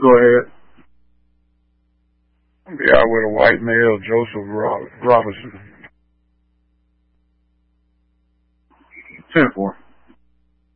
Go ahead. Yeah, with a white male, Joseph Robinson. 10-4.